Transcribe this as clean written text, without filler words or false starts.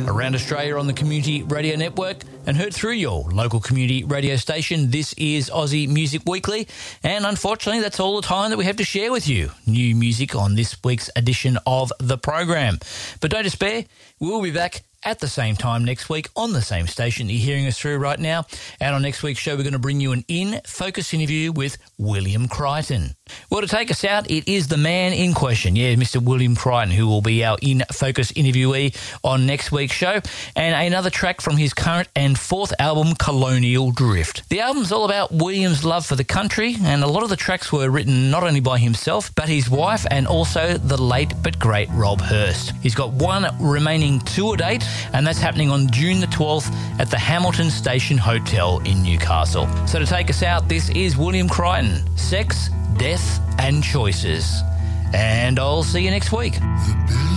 around Australia on the Community Radio Network and heard through your local community radio station. This is Aussie Music Weekly, and unfortunately that's all the time that we have to share with you. New music on this week's edition of the program. But don't despair, we'll be back at the same time next week on the same station that you're hearing us through right now. And on next week's show, we're going to bring you an in-focus interview with William Crichton. Well, to take us out, it is the man in question, Mr. William Crichton, who will be our in-focus interviewee on next week's show, and another track from his current and fourth album, Colonial Drift. The album's all about William's love for the country, and a lot of the tracks were written not only by himself, but his wife and also the late but great Rob Hurst. He's got one remaining tour date, and that's happening on June the 12th at the Hamilton Station Hotel in Newcastle. So to take us out, this is William Crichton, Sex, Death and Choices. And I'll see you next week.